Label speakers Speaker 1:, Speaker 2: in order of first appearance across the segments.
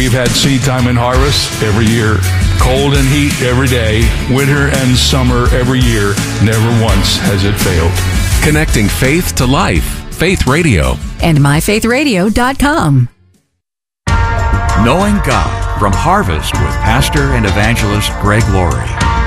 Speaker 1: we've had seed time and harvest every year. Cold and heat every day, winter and summer every year. Never once has it failed.
Speaker 2: Connecting faith to life. Faith Radio.
Speaker 3: And myfaithradio.com.
Speaker 2: Knowing God from Harvest with Pastor and Evangelist Greg Laurie.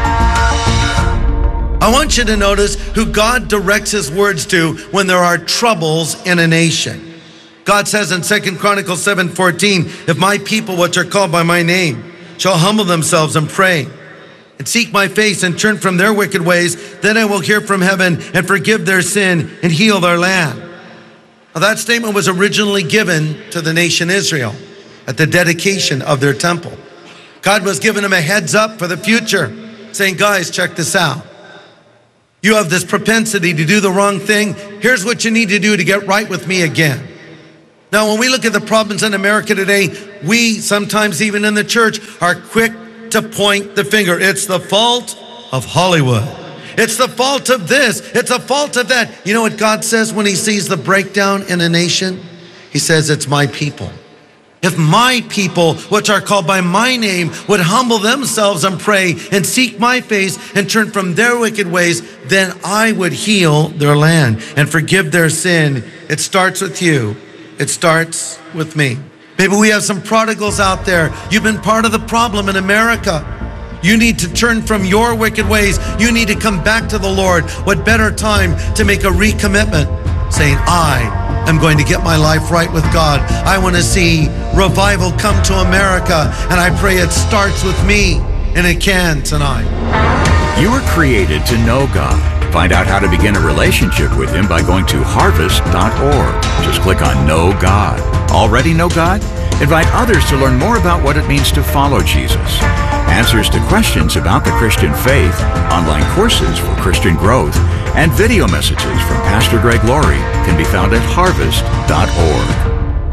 Speaker 4: I want you to notice who God directs his words to when there are troubles in a nation. God says in 2 Chronicles 7:14, if my people, which are called by my name, shall humble themselves and pray and seek my face and turn from their wicked ways, then I will hear from heaven and forgive their sin and heal their land. Now, that statement was originally given to the nation Israel at the dedication of their temple. God was giving them a heads up for the future, saying, guys, check this out. You have this propensity to do the wrong thing. Here's what you need to do to get right with me again. Now, when we look at the problems in America today, we sometimes even in the church are quick to point the finger. It's the fault of Hollywood. It's the fault of this. It's the fault of that. You know what God says when he sees the breakdown in a nation? He says, it's my people. If my people, which are called by my name, would humble themselves and pray and seek my face and turn from their wicked ways, then I would heal their land and forgive their sin. It starts with you. It starts with me. Maybe we have some prodigals out there. You've been part of the problem in America. You need to turn from your wicked ways. You need to come back to the Lord. What better time to make a recommitment, saying, I am going to get my life right with God. I want to see revival come to America, and I pray it starts with me, and it can tonight.
Speaker 2: You were created to know God. Find out how to begin a relationship with him by going to harvest.org. Just click on Know God. Already know God? Invite others to learn more about what it means to follow Jesus. Answers to questions about the Christian faith, online courses for Christian growth, and video messages from Pastor Greg Laurie can be found at harvest.org.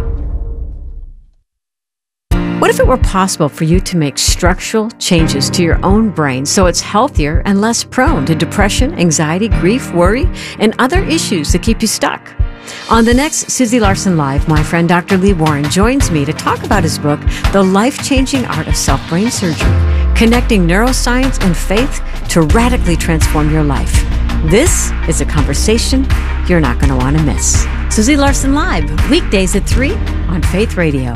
Speaker 5: What if it were possible for you to make structural changes to your own brain so it's healthier and less prone to depression, anxiety, grief, worry, and other issues that keep you stuck? On the next Susie Larson Live, my friend Dr. Lee Warren joins me to talk about his book, The Life-Changing Art of Self-Brain Surgery, Connecting Neuroscience and Faith to Radically Transform Your Life. This is a conversation you're not going to want to miss. Susie Larson Live, weekdays at 3 on Faith Radio.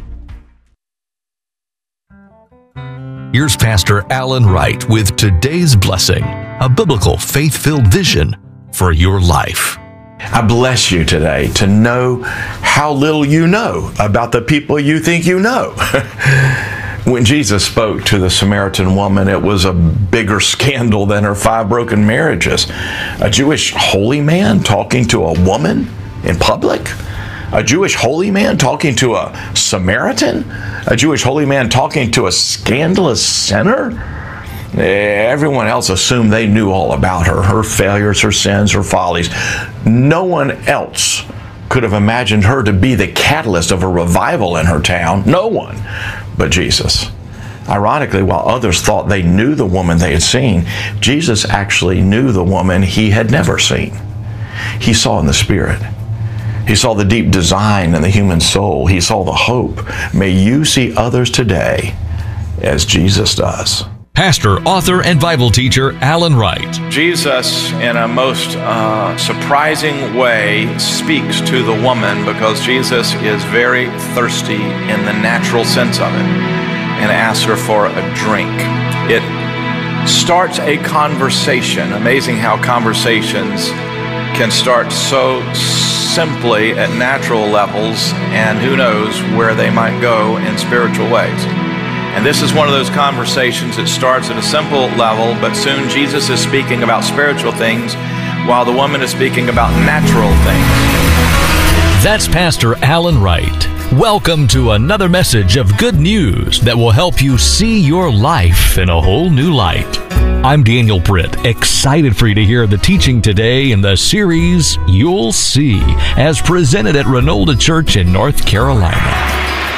Speaker 6: Here's Pastor Alan Wright with today's blessing, a biblical faith-filled vision for your life.
Speaker 7: I bless you today to know how little you know about the people you think you know. When Jesus spoke to the Samaritan woman, it was a bigger scandal than her 5 broken marriages. A Jewish holy man talking to a woman in public? A Jewish holy man talking to a Samaritan? A Jewish holy man talking to a scandalous sinner? Everyone else assumed they knew all about her, her failures, her sins, her follies. No one else could have imagined her to be the catalyst of a revival in her town. No one but Jesus. Ironically, while others thought they knew the woman they had seen, Jesus actually knew the woman he had never seen. He saw in the Spirit. He saw the deep design in the human soul. He saw the hope. May you see others today as Jesus does.
Speaker 6: Pastor, author, and Bible teacher Alan Wright.
Speaker 8: Jesus, in a most surprising way, speaks to the woman because Jesus is very thirsty in the natural sense of it and asks her for a drink. It starts a conversation. Amazing how conversations can start so simply at natural levels, and who knows where they might go in spiritual ways. And this is one of those conversations that starts at a simple level, but soon Jesus is speaking about spiritual things while the woman is speaking about natural things.
Speaker 6: That's Pastor Alan Wright. Welcome to another message of good news that will help you see your life in a whole new light. I'm Daniel Britt, excited for you to hear the teaching today in the series You'll See, as presented at Renolda Church in North Carolina.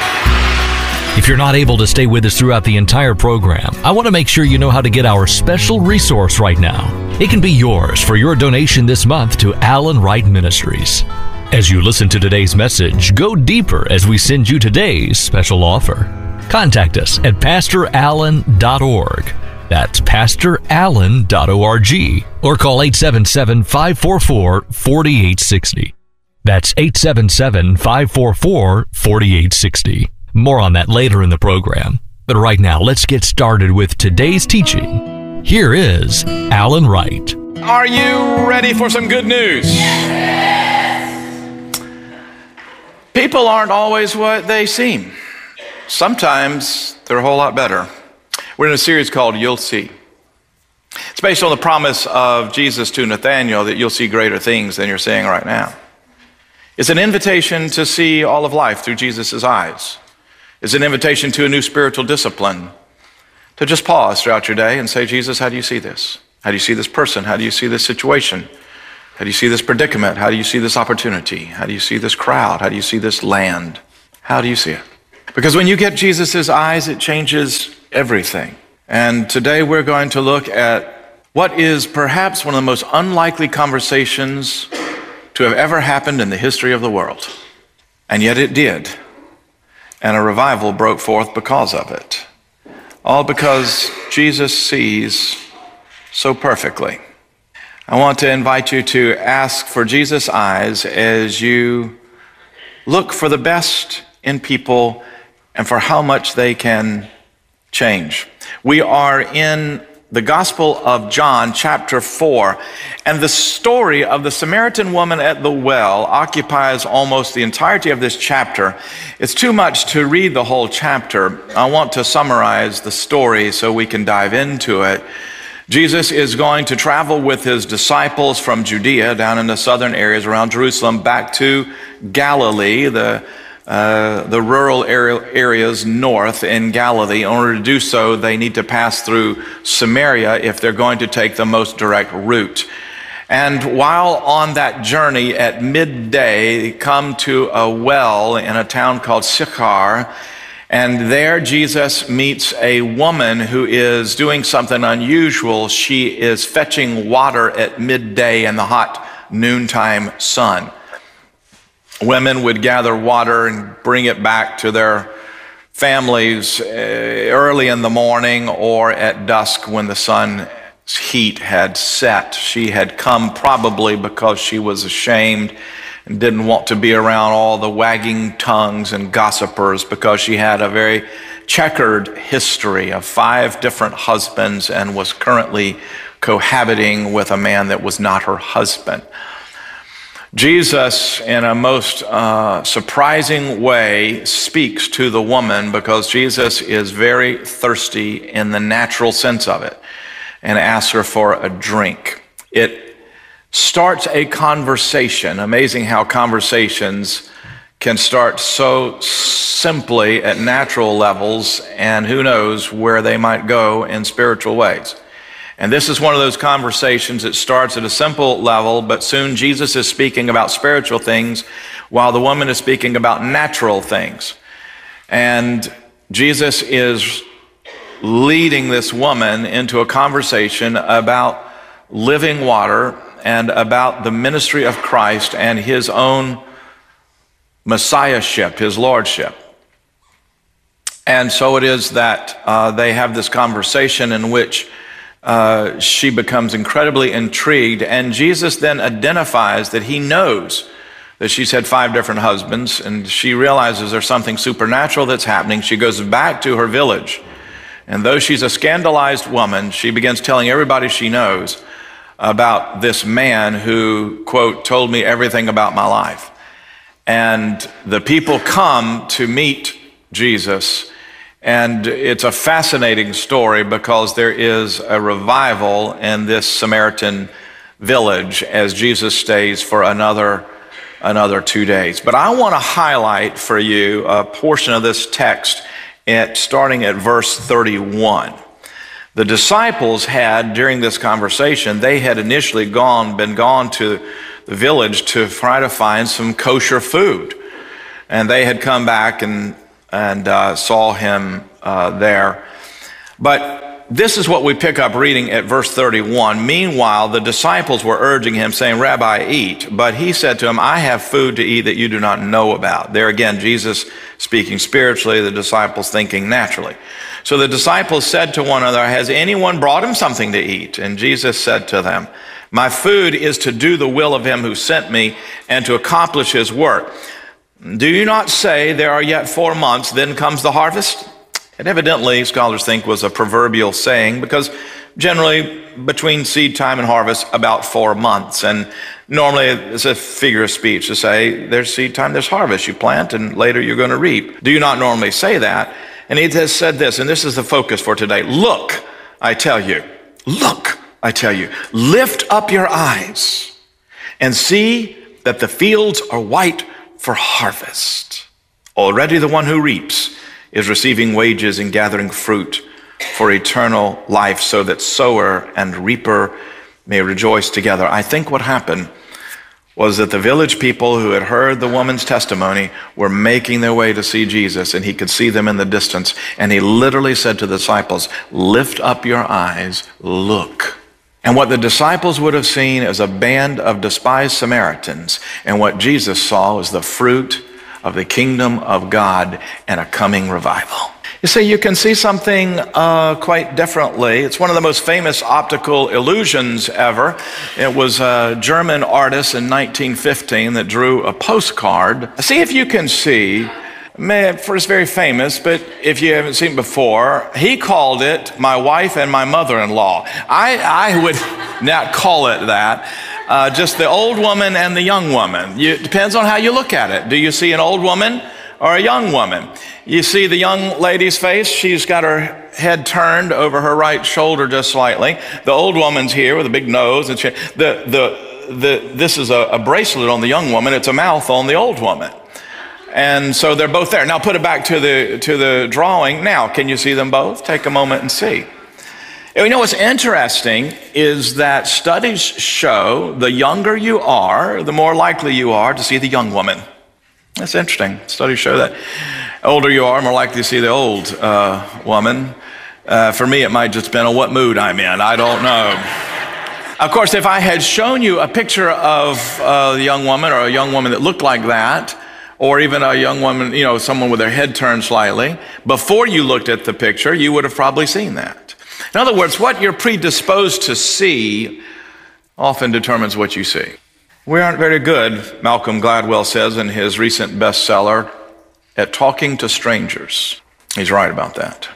Speaker 6: If you're not able to stay with us throughout the entire program, I want to make sure you know how to get our special resource right now. It can be yours for your donation this month to Alan Wright Ministries. As you listen to today's message, go deeper as we send you today's special offer. Contact us at pastorallen.org. That's pastorallen.org. Or call 877-544-4860. That's 877-544-4860. More on that later in the program. But right now, let's get started with today's teaching. Here is Alan Wright.
Speaker 8: Are you ready for some good news? People aren't always what they seem. Sometimes they're a whole lot better. We're in a series called You'll See. It's based on the promise of Jesus to Nathanael that you'll see greater things than you're seeing right now. It's an invitation to see all of life through Jesus' eyes. It's an invitation to a new spiritual discipline, to just pause throughout your day and say, Jesus, how do you see this? How do you see this person? How do you see this situation? How do you see this predicament? How do you see this opportunity? How do you see this crowd? How do you see this land? How do you see it? Because when you get Jesus' eyes, it changes everything. And today we're going to look at what is perhaps one of the most unlikely conversations to have ever happened in the history of the world. And yet it did. And a revival broke forth because of it. All because Jesus sees so perfectly. I want to invite you to ask for Jesus' eyes as you look for the best in people and for how much they can change. We are in the Gospel of John, chapter 4, and the story of the Samaritan woman at the well occupies almost the entirety of this chapter. It's too much to read the whole chapter. I want to summarize the story so we can dive into it. Jesus is going to travel with his disciples from Judea down in the southern areas around Jerusalem back to Galilee, the rural areas north in Galilee. In order to do so, they need to pass through Samaria if they're going to take the most direct route. And while on that journey at midday, they come to a well in a town called Sychar. And there Jesus meets a woman who is doing something unusual. She is fetching water at midday in the hot noontime sun. Women would gather water and bring it back to their families early in the morning or at dusk when the sun's heat had set. She had come probably because she was ashamed and didn't want to be around all the wagging tongues and gossipers, because she had a very checkered history of 5 different husbands and was currently cohabiting with a man that was not her husband. Jesus, in a most surprising way, speaks to the woman because Jesus is very thirsty in the natural sense of it and asks her for a drink. It starts a conversation. Amazing how conversations can start so simply at natural levels, and who knows where they might go in spiritual ways. And this is one of those conversations that starts at a simple level, but soon Jesus is speaking about spiritual things while the woman is speaking about natural things. And Jesus is leading this woman into a conversation about living water and about the ministry of Christ and his own messiahship, his lordship. And so it is that they have this conversation in which she becomes incredibly intrigued, and Jesus then identifies that he knows that she's had 5 different husbands, and she realizes there's something supernatural that's happening. She goes back to her village, and though she's a scandalized woman, she begins telling everybody she knows about this man who, quote, told me everything about my life. And the people come to meet Jesus. And it's a fascinating story because there is a revival in this Samaritan village as Jesus stays for another 2 days. But I want to highlight for you a portion of this text starting at verse 31. The disciples had, during this conversation, they had initially been gone to the village to try to find some kosher food. And they had come back and saw him there. But this is what we pick up reading at verse 31. Meanwhile, the disciples were urging him, saying, Rabbi, eat. But he said to them, I have food to eat that you do not know about. There again, Jesus speaking spiritually, the disciples thinking naturally. So the disciples said to one another, has anyone brought him something to eat? And Jesus said to them, my food is to do the will of him who sent me and to accomplish his work. Do you not say there are yet 4 months, then comes the harvest? It evidently, scholars think, was a proverbial saying because generally between seed time and harvest, about 4 months. And normally it's a figure of speech to say there's seed time, there's harvest. You plant and later you're going to reap. Do you not normally say that? And he has said this, and this is the focus for today. Look, I tell you, lift up your eyes and see that the fields are white for harvest. Already the one who reaps is receiving wages and gathering fruit for eternal life so that sower and reaper may rejoice together. I think what happened was that the village people who had heard the woman's testimony were making their way to see Jesus, and he could see them in the distance. And he literally said to the disciples, lift up your eyes, look. And what the disciples would have seen is a band of despised Samaritans. And what Jesus saw was the fruit of the kingdom of God and a coming revival. You see, you can see something quite differently. It's one of the most famous optical illusions ever. It was a German artist in 1915 that drew a postcard. See if you can see. It's very famous, but if you haven't seen it before, he called it My Wife and My Mother-in-Law. I would not call it that. Just the old woman and the young woman. It depends on how you look at it. Do you see an old woman or a young woman? You see the young lady's face. She's got her head turned over her right shoulder just slightly. The old woman's here with a big nose. And this is a bracelet on the young woman. It's a mouth on the old woman. And so they're both there. Now put it back to the drawing. Now, can you see them both? Take a moment and see. And you know what's interesting is that studies show the younger you are, the more likely you are to see the young woman. That's interesting. Studies show that. Older you are, more likely to see the old woman. For me, it might just depend on what mood I'm in. I don't know. Of course, if I had shown you a picture of a young woman or a young woman that looked like that, or even a young woman, someone with their head turned slightly, before you looked at the picture, you would have probably seen that. In other words, what you're predisposed to see often determines what you see. We aren't very good, Malcolm Gladwell says in his recent bestseller, at talking to strangers. He's right about that.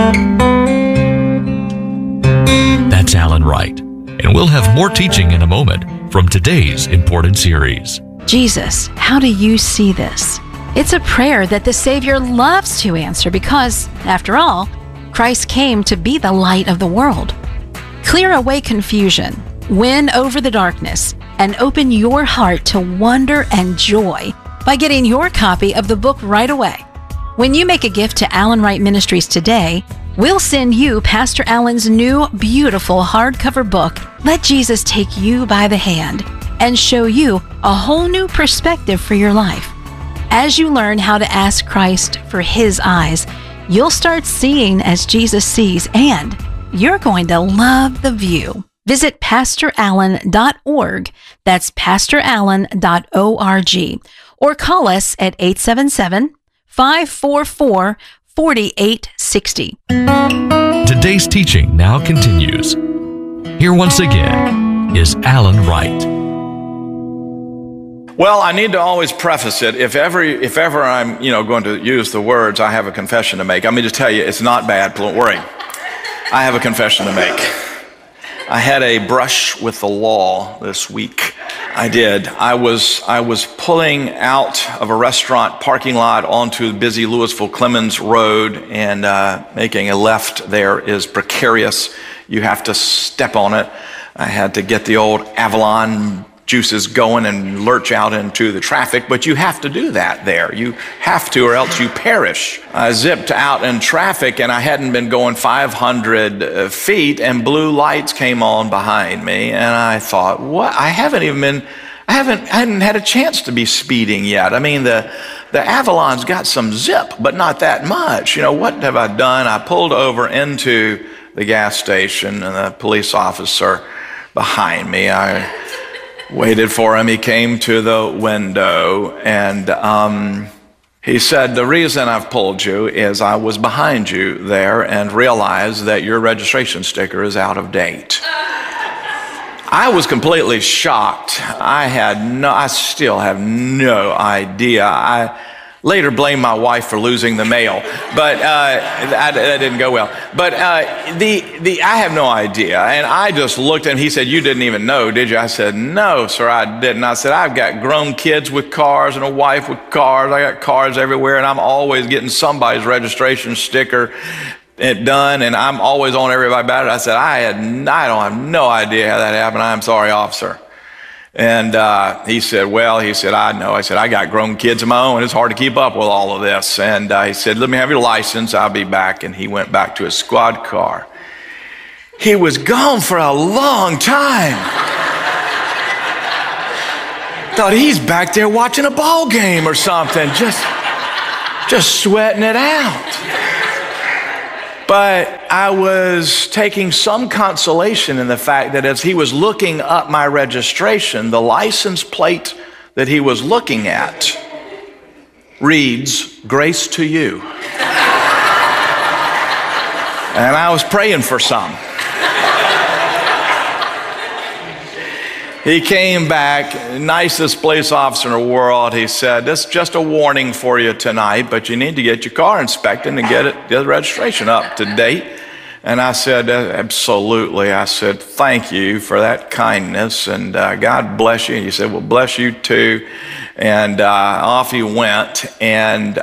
Speaker 6: That's Alan Wright. And we'll have more teaching in a moment from today's important series.
Speaker 9: Jesus, how do you see this? It's a prayer that the Savior loves to answer because, after all, Christ came to be the light of the world. Clear away confusion, win over the darkness, and open your heart to wonder and joy by getting your copy of the book right away. When you make a gift to Alan Wright Ministries today, we'll send you Pastor Alan's new, beautiful hardcover book, Let Jesus Take You by the Hand, and show you a whole new perspective for your life. As you learn how to ask Christ for His eyes, you'll start seeing as Jesus sees, and you're going to love the view. Visit PastorAllen.org. That's PastorAllen.org. Or call us at 877-544-4860.
Speaker 6: Today's teaching now continues. Here once again is Alan Wright.
Speaker 8: Well, I need to always preface it. If ever I'm, going to use the words, I have a confession to make. I'm going to tell you, it's not bad. Don't worry. I have a confession to make. I had a brush with the law this week. I did. I was pulling out of a restaurant parking lot onto the busy Louisville Clemens Road, and making a left there is precarious. You have to step on it. I had to get the old Avalon juices going and lurch out into the traffic, but you have to do that there. You have to, or else you perish. I zipped out in traffic, and I hadn't been going 500 feet, and blue lights came on behind me, and I thought, what? I hadn't had a chance to be speeding yet. I mean, the Avalon's got some zip, but not that much. What have I done? I pulled over into the gas station, and the police officer behind me. I waited for him. He came to the window, and he said, the reason I've pulled you is I was behind you there and realized that your registration sticker is out of date. I was completely shocked. I still have no idea. I later blamed my wife for losing the mail, but that didn't go well. But I have no idea. And I just looked at him. He said, you didn't even know, did you? I said, no, sir, I didn't. I said, I've got grown kids with cars and a wife with cars. I got cars everywhere, and I'm always getting somebody's registration sticker done, and I'm always on everybody about it. I said, I don't have no idea how that happened. I'm sorry, officer. And he said, I know. I said, I got grown kids of my own. It's hard to keep up with all of this. And he said, let me have your license. I'll be back. And he went back to his squad car. He was gone for a long time. Thought he's back there watching a ball game or something, just sweating it out. But I was taking some consolation in the fact that as he was looking up my registration, the license plate that he was looking at reads, "Grace to you." And I was praying for some. He came back, nicest police officer in the world. He said, this is just a warning for you tonight, but you need to get your car inspected and get the registration up to date. And I said, absolutely. I said, thank you for that kindness, and God bless you. And he said, well, bless you too. And off he went. And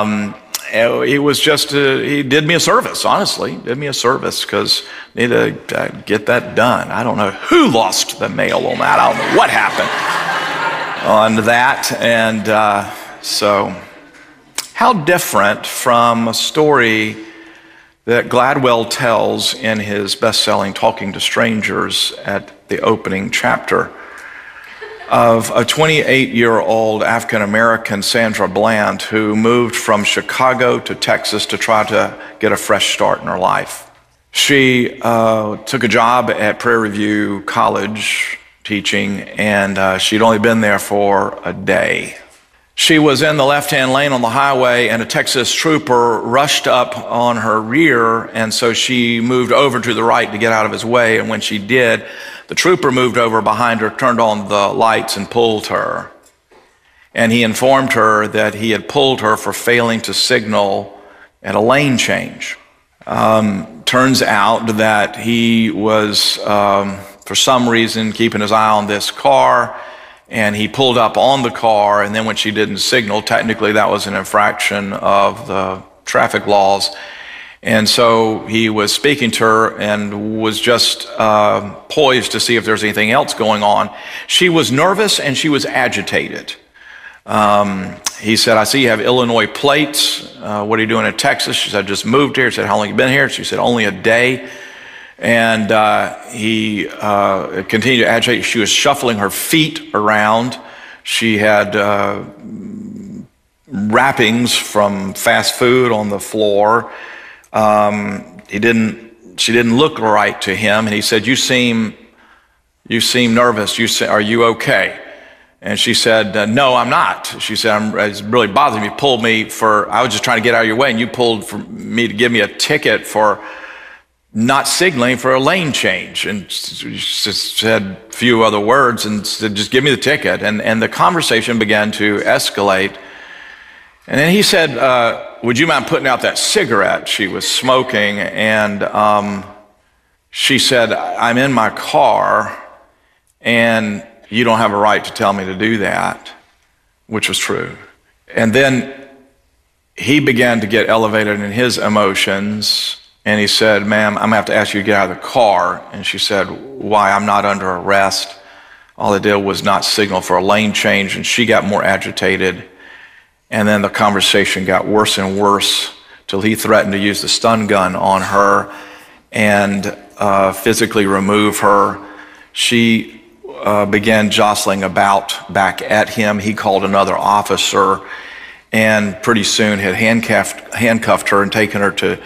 Speaker 8: he did me a service, honestly. Did me a service, because I need to get that done. I don't know who lost the mail on that. I don't know what happened on that. And so how different from a story that Gladwell tells in his best-selling Talking to Strangers at the opening chapter of a 28-year-old African-American, Sandra Bland, who moved from Chicago to Texas to try to get a fresh start in her life. She took a job at Prairie View College teaching, and she'd only been there for a day. She was in the left-hand lane on the highway, and a Texas trooper rushed up on her rear, and so she moved over to the right to get out of his way, and when she did, the trooper moved over behind her, turned on the lights, and pulled her. And he informed her that he had pulled her for failing to signal at a lane change. Turns out that he was, for some reason, keeping his eye on this car, and he pulled up on the car, and then when she didn't signal, technically that was an infraction of the traffic laws. And so he was speaking to her and was just poised to see if there's anything else going on. She was nervous and she was agitated. He said, I see you have Illinois plates. What are you doing in Texas? She said, I just moved here. He said, how long have you been here? She said, only a day. And he continued to agitate. She was shuffling her feet around. She had wrappings from fast food on the floor. She didn't look right to him, and he said, you seem nervous. Are you okay? And she said, no, I'm not. She said, it's really bothering me. You pulled me I was just trying to get out of your way, and you pulled for me to give me a ticket for not signaling for a lane change. And she said a few other words and said, just give me the ticket. And the conversation began to escalate. And then he said, would you mind putting out that cigarette she was smoking? And she said, I'm in my car, and you don't have a right to tell me to do that, which was true. And then he began to get elevated in his emotions, and he said, ma'am, I'm going to have to ask you to get out of the car. And she said, why? I'm not under arrest. All I did was not signal for a lane change. And she got more agitated. And then the conversation got worse and worse till he threatened to use the stun gun on her and physically remove her. She began jostling about back at him. He called another officer and pretty soon had handcuffed her and taken her to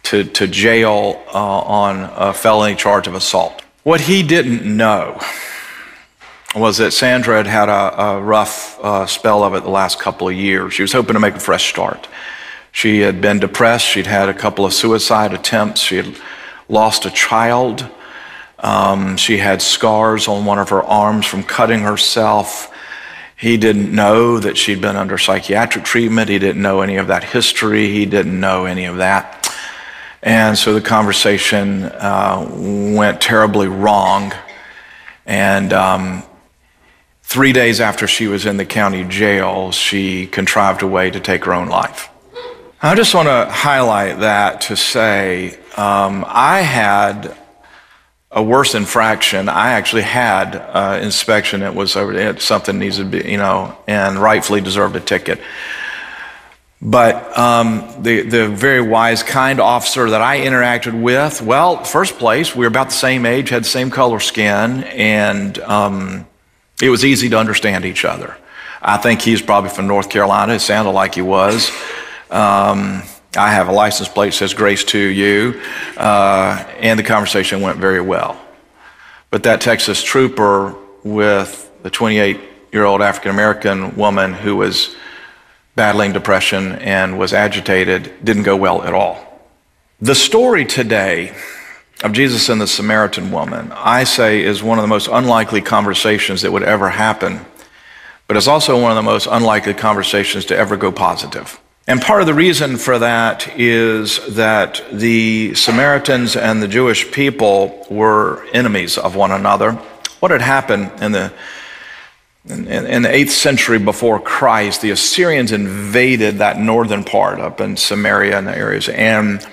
Speaker 8: to jail on a felony charge of assault. What he didn't know was that Sandra had a rough spell of it the last couple of years. She was hoping to make a fresh start. She had been depressed. She'd had a couple of suicide attempts. She had lost a child. She had scars on one of her arms from cutting herself. He didn't know that she'd been under psychiatric treatment. He didn't know any of that history. He didn't know any of that. And so the conversation went terribly wrong. And 3 days after she was in the county jail, she contrived a way to take her own life. I just want to highlight that to say I had a worse infraction. I actually had inspection. It was something needs to be, and rightfully deserved a ticket. But the very wise, kind officer that I interacted with, well, first place, we were about the same age, had the same color skin, and it was easy to understand each other. I think he's probably from North Carolina. It sounded like he was. I have a license plate that says grace to you, and the conversation went very well. But that Texas trooper with the 28-year-old African-American woman who was battling depression and was agitated didn't go well at all. The story today of Jesus and the Samaritan woman, I say, is one of the most unlikely conversations that would ever happen, but it's also one of the most unlikely conversations to ever go positive. And part of the reason for that is that the Samaritans and the Jewish people were enemies of one another. What had happened in the 8th century before Christ, the Assyrians invaded that northern part up in Samaria and the areas, and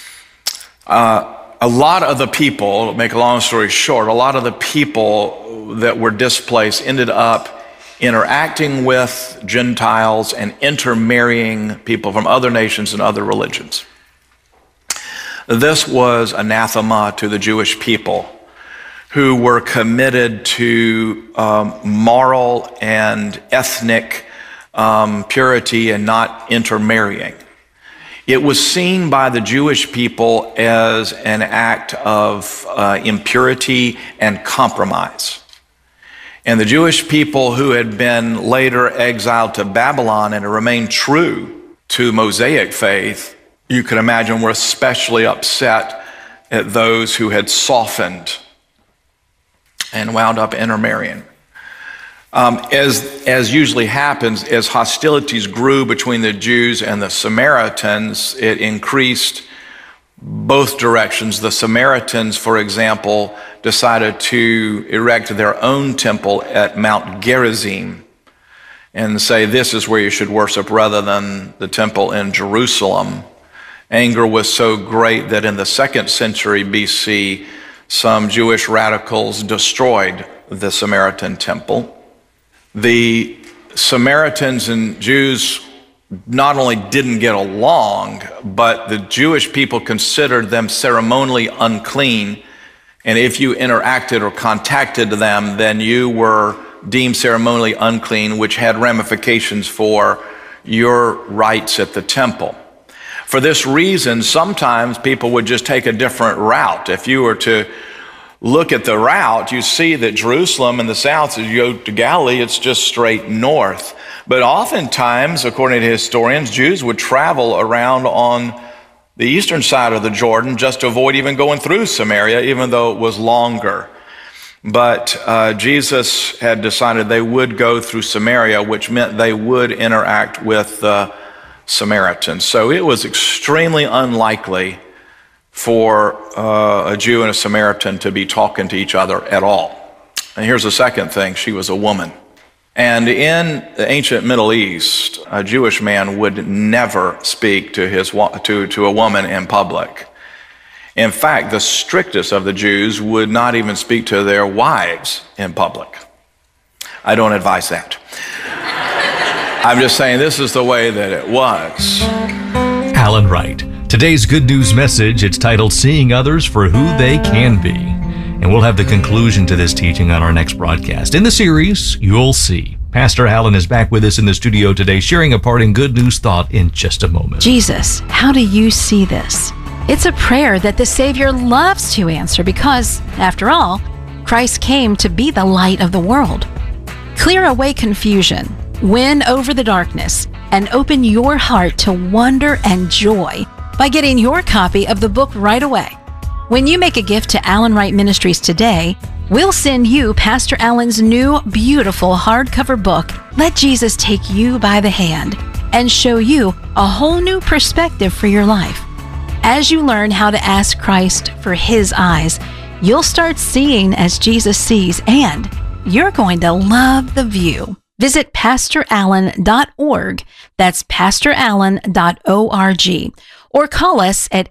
Speaker 8: a lot of the people, to make a long story short, a lot of the people that were displaced ended up interacting with Gentiles and intermarrying people from other nations and other religions. This was anathema to the Jewish people, who were committed to moral and ethnic purity and not intermarrying. It was seen by the Jewish people as an act of impurity and compromise. And the Jewish people who had been later exiled to Babylon and remained true to Mosaic faith, you can imagine, were especially upset at those who had softened and wound up intermarrying. As usually happens, as hostilities grew between the Jews and the Samaritans, it increased both directions. The Samaritans, for example, decided to erect their own temple at Mount Gerizim and say this is where you should worship rather than the temple in Jerusalem. Anger was so great that in the 2nd century BC, some Jewish radicals destroyed the Samaritan temple. The Samaritans and Jews not only didn't get along, but the Jewish people considered them ceremonially unclean. And if you interacted or contacted them, then you were deemed ceremonially unclean, which had ramifications for your rights at the temple. For this reason, sometimes people would just take a different route. If you were to look at the route, you see that Jerusalem in the south, as you go to Galilee, it's just straight north. But oftentimes, according to historians, Jews would travel around on the eastern side of the Jordan just to avoid even going through Samaria, even though it was longer. But Jesus had decided they would go through Samaria, which meant they would interact with the Samaritans. So it was extremely unlikely for a Jew and a Samaritan to be talking to each other at all. And here's the second thing: she was a woman. And in the ancient Middle East, a Jewish man would never speak to a woman in public. In fact, the strictest of the Jews would not even speak to their wives in public. I don't advise that. I'm just saying this is the way that it was.
Speaker 6: Alan Wright. Today's Good News message, it's titled Seeing Others for Who They Can Be. And we'll have the conclusion to this teaching on our next broadcast. In the series, You'll See. Pastor Alan is back with us in the studio today, sharing a parting good news thought in just a moment.
Speaker 9: Jesus, how do you see this? It's a prayer that the Savior loves to answer because, after all, Christ came to be the light of the world. Clear away confusion, win over the darkness, and open your heart to wonder and joy by getting your copy of the book right away. When you make a gift to Alan Wright Ministries today, we'll send you Pastor Alan's new, beautiful hardcover book, Let Jesus Take You by the Hand, and show you a whole new perspective for your life. As you learn how to ask Christ for His eyes, you'll start seeing as Jesus sees, and you're going to love the view. Visit PastorAllen.org. That's PastorAllen.org. Or call us at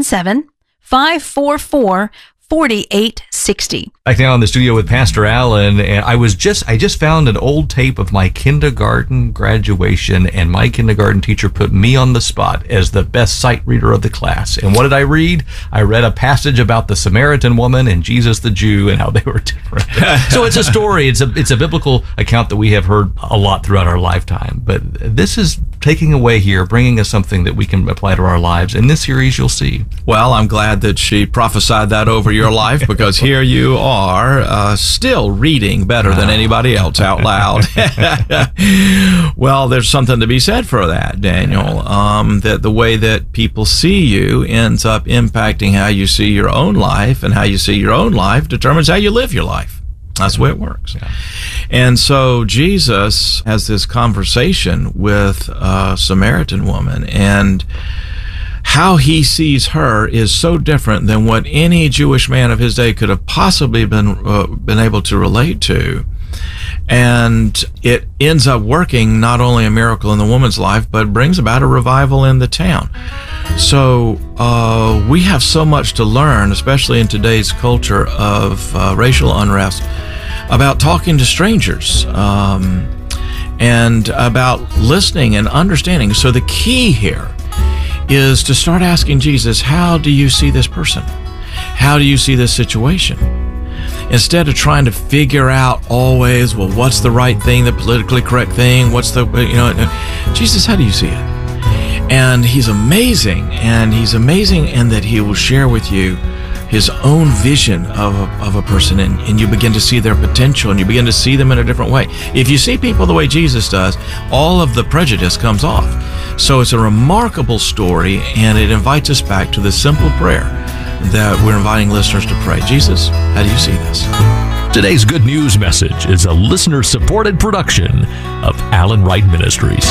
Speaker 9: 877-544-4860.
Speaker 6: Back now in the studio with Pastor Allen, and I just found an old tape of my kindergarten graduation, and my kindergarten teacher put me on the spot as the best sight reader of the class. And what did I read? I read a passage about the Samaritan woman and Jesus the Jew and how they were different. So it's a story. It's a biblical account that we have heard a lot throughout our lifetime. But this is taking away here, bringing us something that we can apply to our lives. In this series, you'll see.
Speaker 7: Well, I'm glad that she prophesied that over your life, because here you are still reading better than anybody else out loud. Well, there's something to be said for that, Daniel. That the way that people see you ends up impacting how you see your own life, and how you see your own life determines how you live your life. That's the way it works. Yeah. And so Jesus has this conversation with a Samaritan woman, and how he sees her is so different than what any Jewish man of his day could have possibly been able to relate to. And it ends up working not only a miracle in the woman's life, but brings about a revival in the town. So we have so much to learn, especially in today's culture of racial unrest, about talking to strangers and about listening and understanding. So the key here is to start asking Jesus, how do you see this person? How do you see this situation? Instead of trying to figure out always, well, what's the right thing, the politically correct thing, what's the, Jesus, how do you see it? And He's amazing in that He will share with you His own vision of a person, and you begin to see their potential, and you begin to see them in a different way. If you see people the way Jesus does, all of the prejudice comes off. So it's a remarkable story, and it invites us back to the simple prayer that we're inviting listeners to pray. Jesus, how do you see this?
Speaker 6: Today's Good News message is a listener-supported production of Alan Wright Ministries.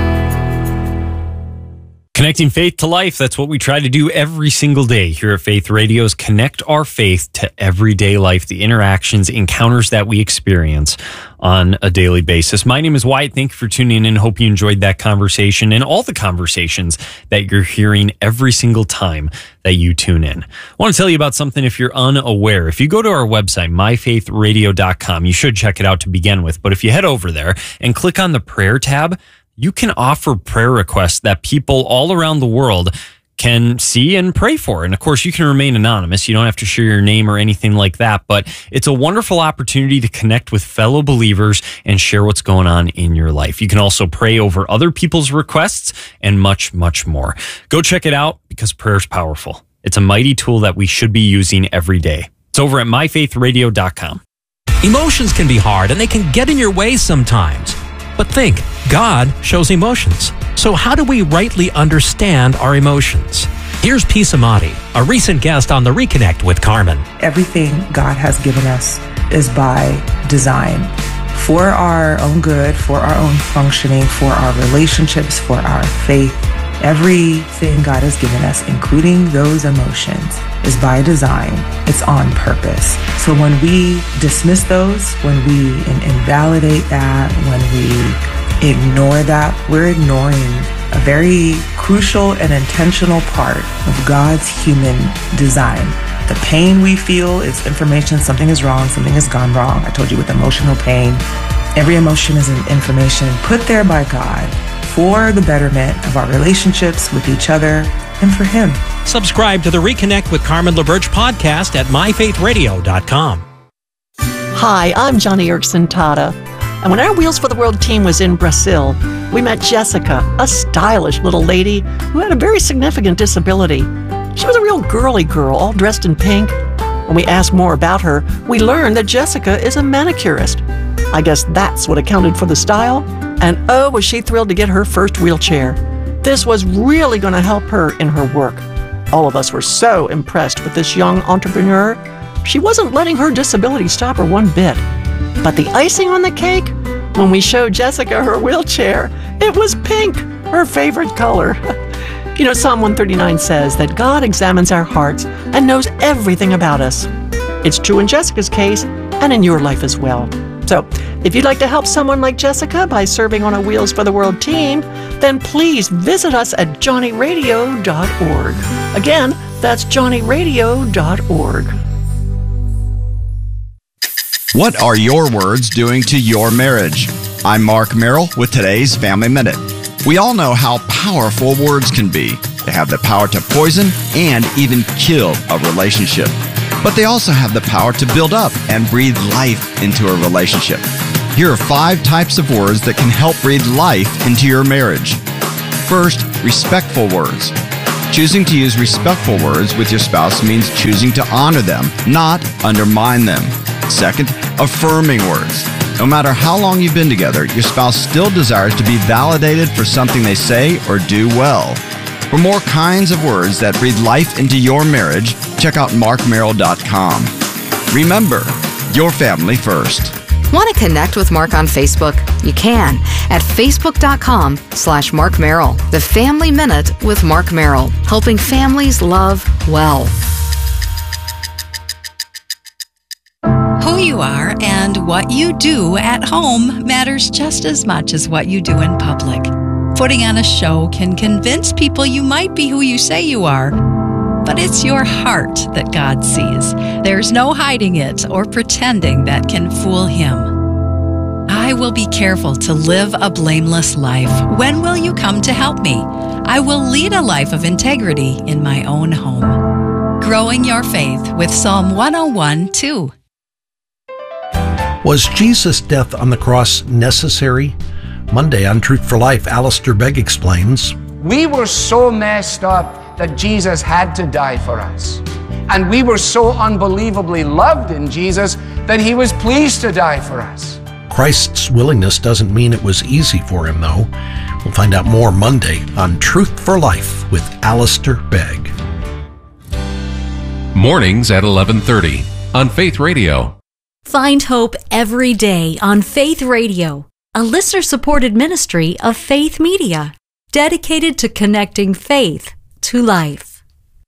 Speaker 10: Connecting faith to life, that's what we try to do every single day here at Faith Radio, is connect our faith to everyday life, the interactions, encounters that we experience on a daily basis. My name is Wyatt. Thank you for tuning in. Hope you enjoyed that conversation and all the conversations that you're hearing every single time that you tune in. I want to tell you about something if you're unaware. If you go to our website, myfaithradio.com, you should check it out to begin with. But if you head over there and click on the prayer tab, you can offer prayer requests that people all around the world can see and pray for. And of course, you can remain anonymous. You don't have to share your name or anything like that, but it's a wonderful opportunity to connect with fellow believers and share what's going on in your life. You can also pray over other people's requests and much, much more. Go check it out, because prayer is powerful. It's a mighty tool that we should be using every day. It's over at myfaithradio.com.
Speaker 11: Emotions can be hard, and they can get in your way sometimes. But think, God shows emotions. So how do we rightly understand our emotions? Here's Pisa Amati, a recent guest on the Reconnect with Carmen.
Speaker 12: Everything God has given us is by design, for our own good, for our own functioning, for our relationships, for our faith. Everything God has given us, including those emotions, is by design. It's on purpose. So when we dismiss those, when we invalidate that, when we ignore that, we're ignoring a very crucial and intentional part of God's human design. The pain we feel is information. Something is wrong. Something has gone wrong. I told you with emotional pain, every emotion is an information put there by God for the betterment of our relationships with each other and for Him.
Speaker 11: Subscribe to the Reconnect with Carmen LaBerge podcast at myfaithradio.com.
Speaker 13: Hi, I'm Johnny Erickson Tata. And when our Wheels for the World team was in Brazil, we met Jessica, a stylish little lady who had a very significant disability. She was a real girly girl, all dressed in pink. When we asked more about her, we learned that Jessica is a manicurist. I guess that's what accounted for the style. And oh, was she thrilled to get her first wheelchair. This was really going to help her in her work. All of us were so impressed with this young entrepreneur. She wasn't letting her disability stop her one bit. But the icing on the cake, when we showed Jessica her wheelchair, it was pink, her favorite color. You know, Psalm 139 says that God examines our hearts and knows everything about us. It's true in Jessica's case and in your life as well. So, if you'd like to help someone like Jessica by serving on a Wheels for the World team, then please visit us at johnnyradio.org. Again, that's johnnyradio.org.
Speaker 14: What are your words doing to your marriage? I'm Mark Merrill with today's Family Minute. We all know how powerful words can be. They have the power to poison and even kill a relationship. But they also have the power to build up and breathe life into a relationship. Here are 5 types of words that can help breathe life into your marriage. First, respectful words. Choosing to use respectful words with your spouse means choosing to honor them, not undermine them. Second, affirming words. No matter how long you've been together, your spouse still desires to be validated for something they say or do well. For more kinds of words that breathe life into your marriage, check out markmerrill.com. Remember, your family first.
Speaker 3: Want to connect with Mark on Facebook? You can at facebook.com/Mark Merrill. The Family Minute with Mark Merrill, helping families love well.
Speaker 15: Who you are and what you do at home matters just as much as what you do in public. Putting on a show can convince people you might be who you say you are, but it's your heart that God sees. There's no hiding it or pretending that can fool Him. I will be careful to live a blameless life. When will you come to help me? I will lead a life of integrity in my own home. Growing your faith with Psalm 101:2.
Speaker 16: Was Jesus' death on the cross necessary? Monday on Truth for Life, Alistair Begg explains.
Speaker 17: We were so messed up that Jesus had to die for us. And we were so unbelievably loved in Jesus that He was pleased to die for us.
Speaker 16: Christ's willingness doesn't mean it was easy for Him, though. We'll find out more Monday on Truth for Life with Alistair Begg.
Speaker 18: Mornings at 11:30 on Faith Radio.
Speaker 19: Find hope every day on Faith Radio, a listener-supported ministry of Faith Media, dedicated to connecting faith to life.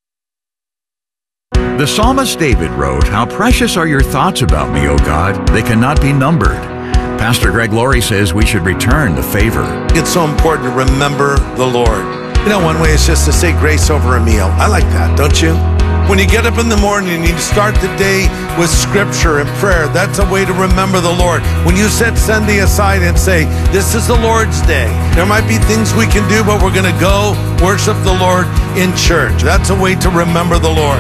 Speaker 2: The psalmist David wrote, "How precious are your thoughts about me, O God. They cannot be numbered." Pastor Greg Laurie says we should return the favor.
Speaker 4: It's so important to remember the Lord. You know, one way is just to say grace over a meal. I like that, don't you? When you get up in the morning and you start the day with scripture and prayer, that's a way to remember the Lord. When you set Sunday aside and say, this is the Lord's day, there might be things we can do, but we're going to go worship the Lord in church. That's a way to remember the Lord.